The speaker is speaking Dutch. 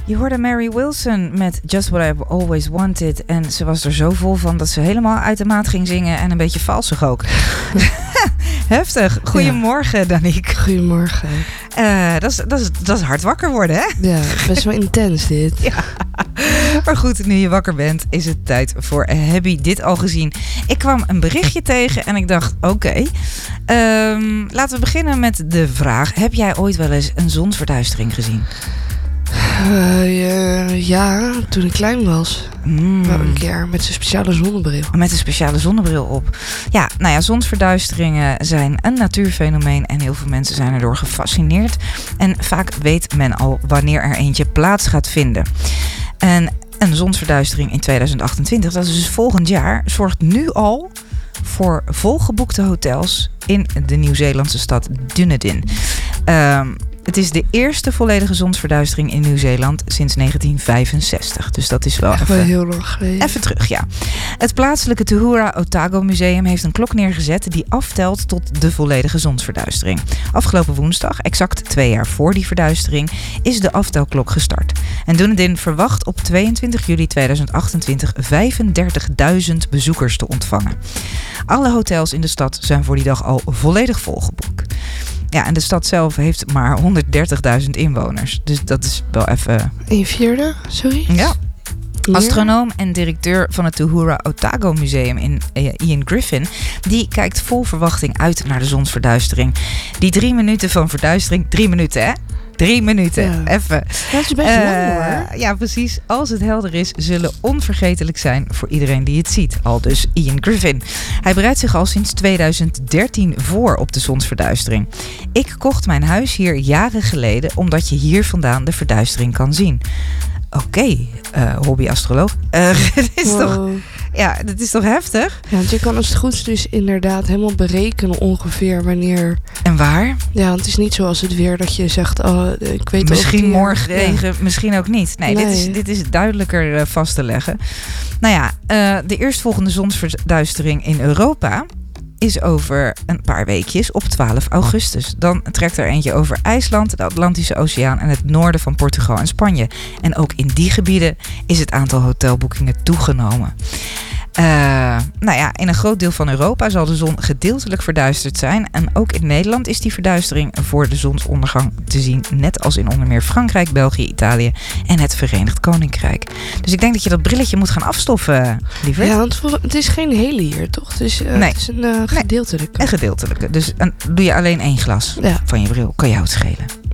Je hoorde Mary Wilson met Just What I've Always Wanted. En ze was er zo vol van dat ze helemaal uit de maat ging zingen en een beetje valsig ook. Heftig. Goedemorgen, Danique. Goedemorgen. Dat is hard wakker worden, hè? Ja, best wel intens dit. Ja. Maar goed, nu je wakker bent, is het tijd voor Heb je dit al gezien? Ik kwam een berichtje tegen en ik dacht, oké. Laten we beginnen met de vraag. Heb jij ooit wel eens een zonsverduistering gezien? Ja, toen ik klein was. Wel een keer met zo'n speciale zonnebril. Met een speciale zonnebril op. Ja, nou ja, zonsverduisteringen zijn een natuurfenomeen en heel veel mensen zijn erdoor gefascineerd. En vaak weet men al wanneer er eentje plaats gaat vinden. En een zonsverduistering in 2028, dat is dus volgend jaar, zorgt nu al voor volgeboekte hotels in de Nieuw-Zeelandse stad Dunedin. Het is de eerste volledige zonsverduistering in Nieuw-Zeeland sinds 1965. Dus dat is wel even heel lang geleden. Even terug, ja. Het plaatselijke Te Hura Otago Museum heeft een klok neergezet die aftelt tot de volledige zonsverduistering. Afgelopen woensdag, exact 2 jaar voor die verduistering, is de aftelklok gestart. En Dunedin verwacht op 22 juli 2028 35.000 bezoekers te ontvangen. Alle hotels in de stad zijn voor die dag al volledig volgeboekt. Ja, en de stad zelf heeft maar 130.000 inwoners. Dus dat is wel even... 1/4, sorry? Ja. Astronoom en directeur van het Te Hura Otago Museum Ian Griffin, die kijkt vol verwachting uit naar de zonsverduistering. Die 3 minuten van verduistering, 3 minuten hè? 3 minuten, ja. Even. Dat is best lang hoor. Ja, precies. Als het helder is, zullen onvergetelijk zijn voor iedereen die het ziet. Aldus Ian Griffin. Hij bereidt zich al sinds 2013 voor op de zonsverduistering. Ik kocht mijn huis hier jaren geleden omdat je hier vandaan de verduistering kan zien. Oké, hobby-astroloog. Dat is toch heftig? Ja, want je kan als het goed is dus inderdaad helemaal berekenen ongeveer wanneer... En waar? Ja, want het is niet zoals het weer dat je zegt, ik weet misschien morgen regen, misschien ook niet. Nee. Dit is duidelijker vast te leggen. Nou ja, de eerstvolgende zonsverduistering in Europa is over een paar weekjes op 12 augustus. Dan trekt er eentje over IJsland, de Atlantische Oceaan en het noorden van Portugal en Spanje. En ook in die gebieden is het aantal hotelboekingen toegenomen. In een groot deel van Europa zal de zon gedeeltelijk verduisterd zijn. En ook in Nederland is die verduistering voor de zonsondergang te zien. Net als in onder meer Frankrijk, België, Italië en het Verenigd Koninkrijk. Dus ik denk dat je dat brilletje moet gaan afstoffen, liever. Ja, want het is geen hele hier, toch? Het is een gedeeltelijke. Een gedeeltelijke. Dus doe je alleen 1 glas van je bril. Kan jou het schelen.